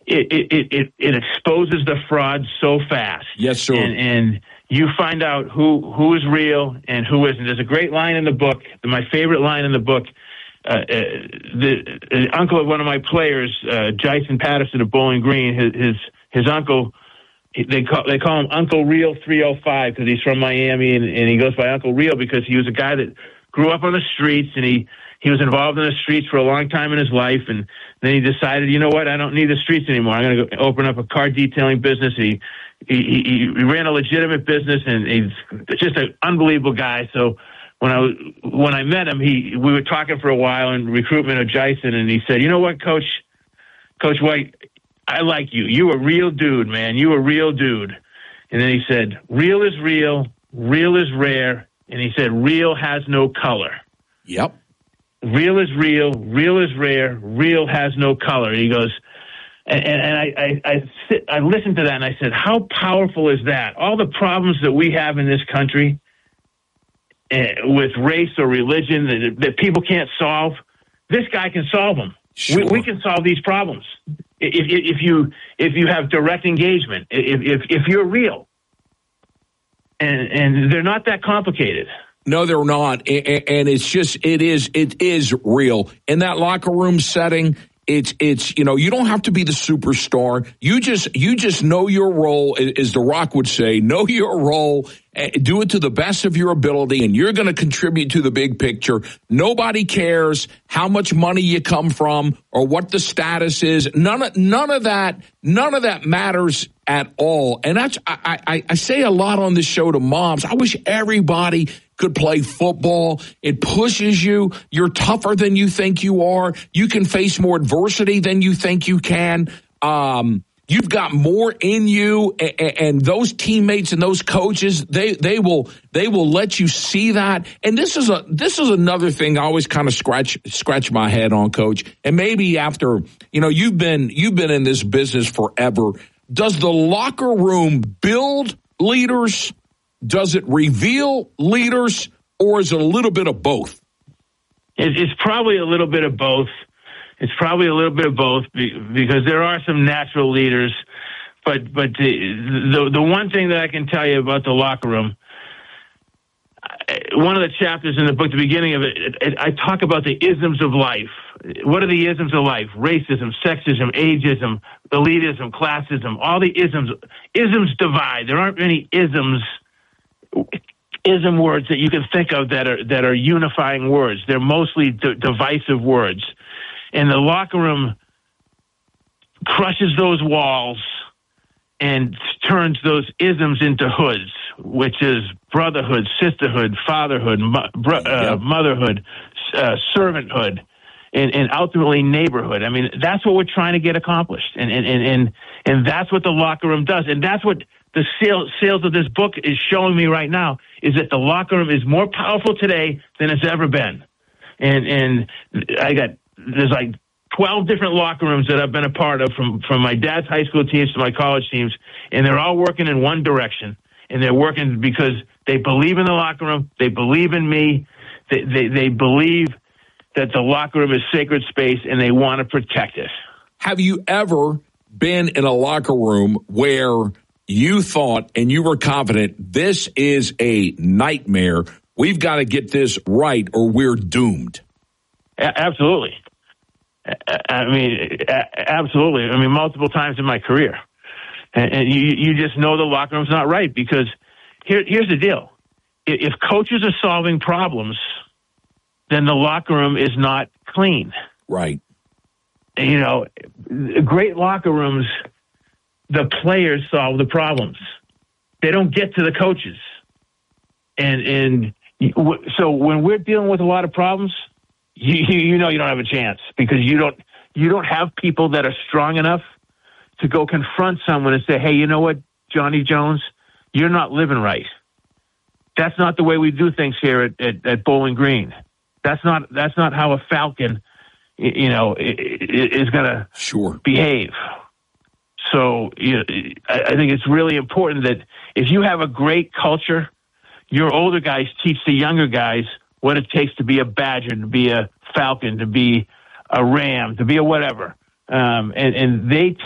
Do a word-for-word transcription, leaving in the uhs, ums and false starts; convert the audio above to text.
it it, it it exposes the fraud so fast. Yes, sir. And, and you find out who who is real and who isn't. There's a great line in the book. My favorite line in the book. Uh, uh, the, the uncle of one of my players, uh, Jason Patterson of Bowling Green, his his, his uncle. They call they call him Uncle Real three oh five because he's from Miami, and, and he goes by Uncle Real because he was a guy that grew up on the streets, and he, he was involved in the streets for a long time in his life, and then he decided, you know what, I don't need the streets anymore. I'm going to go open up a car detailing business. He, he he he ran a legitimate business, and he's just an unbelievable guy. So when I when I met him, he we were talking for a while in recruitment of Jason, and he said, you know what, Coach, Coach White, I like you. You a real dude, man. You a real dude. And then he said, real is real, real is rare, and he said, real has no color. Yep. Real is real, real is rare, real has no color. He goes, and, and, and I, I, I, sit, I listened to that, and I said, how powerful is that? All the problems that we have in this country uh, with race or religion that, that people can't solve, this guy can solve them. Sure. We, we can solve these problems if, if, if you if you have direct engagement. If if, if you're real, and and they're not that complicated. No, they're not, and it's just it is it is real in that locker room setting. It's it's you know you don't have to be the superstar. You just you just know your role, as The Rock would say. Know your role, do it to the best of your ability, and you're going to contribute to the big picture. Nobody cares how much money you come from or what the status is. None of none of that none of that matters at all. And that's I I, I say a lot on this show to moms. I wish everybody could play football. It pushes you. You're tougher than you think you are. You can face more adversity than you think you can. Um, you've got more in you, and, and those teammates and those coaches, they they will they will let you see that. And this is a this is another thing I always kind of scratch scratch my head on, Coach. And maybe after you know you've been you've been in this business forever. Does the locker room build leaders? Does it reveal leaders, or is it a little bit of both? It's probably a little bit of both. It's probably a little bit of both because there are some natural leaders. But but the the, the one thing that I can tell you about the locker room, one of the chapters in the book, the beginning of it, it, it I talk about the isms of life. What are the isms of life? Racism, sexism, ageism, elitism, classism, all the isms. Isms divide. There aren't many isms. Ism words that you can think of that are that are unifying words. They're mostly d- divisive words, and the locker room crushes those walls and turns those isms into hoods, which is brotherhood, sisterhood, fatherhood, mo- bro- uh, yep. motherhood, uh, servanthood, and, and ultimately neighborhood. I mean, that's what we're trying to get accomplished, and and and and, and that's what the locker room does, and that's what the sales, sales of this book is showing me right now, is that the locker room is more powerful today than it's ever been. And and I got, there's like twelve different locker rooms that I've been a part of, from, from my dad's high school teams to my college teams, and they're all working in one direction. And they're working because they believe in the locker room, they believe in me, they, they, they believe that the locker room is sacred space, and they want to protect it. Have you ever been in a locker room where you thought and you were confident this is a nightmare, we've got to get this right or we're doomed? A- absolutely. I mean, a- absolutely. I mean, multiple times in my career. And, and you, you just know the locker room's not right because here, here's the deal. If coaches are solving problems, then the locker room is not clean. Right. You know, great locker rooms, the players solve the problems. They don't get to the coaches. And and so when we're dealing with a lot of problems, you, you know you don't have a chance because you don't you don't have people that are strong enough to go confront someone and say, hey, you know what, Johnny Jones, you're not living right. That's not the way we do things here at, at, at Bowling Green. That's not that's not how a Falcon, you know, is going to sure behave. So you know, I think it's really important that if you have a great culture, your older guys teach the younger guys what it takes to be a Badger, to be a Falcon, to be a Ram, to be a whatever. Um, and, and they